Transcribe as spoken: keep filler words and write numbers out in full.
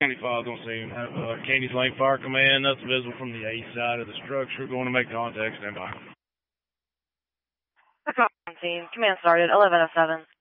County five on scene. Have uh, Candy's Lane Fire Command. Nothing visible from the east side of the structure. Going to make contact. Stand by. On scene. Command started. eleven oh seven.